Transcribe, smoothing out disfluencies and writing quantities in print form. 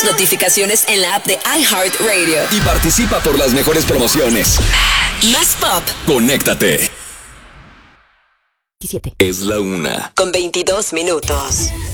tus notificaciones en la app de iHeartRadio. Y participa por las mejores promociones. Más pop. Conéctate. 17. Es la 1:22 Con 22 minutos.